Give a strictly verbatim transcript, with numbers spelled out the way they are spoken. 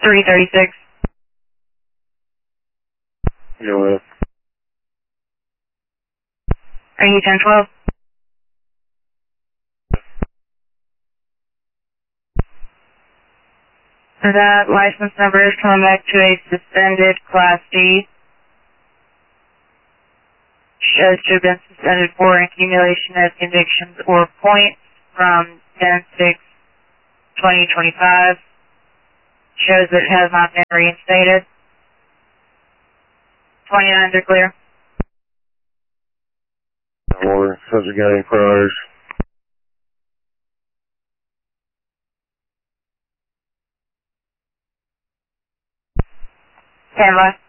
three thirty-six. Go ahead. Are you ten twelve? That license number is coming back to a suspended Class D. Shows to have been suspended for accumulation of convictions or points from ten six twenty twenty-five. Shows that it has not been reinstated. twenty-nines are clear. Order. Says you got any priors? Stand by.